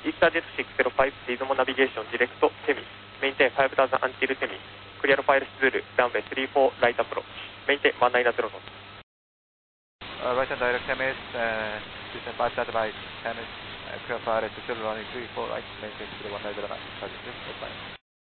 EasterJet 605 Dismo Navigation Direct Temi. Maintain 5000 until Temi. Clear file Zulu, runway 34 right approach. Maintain 19 knots. Right and direct Temis, descend 5000 by Temis, clear file Zulu runway 34 right, maintain 19 knots.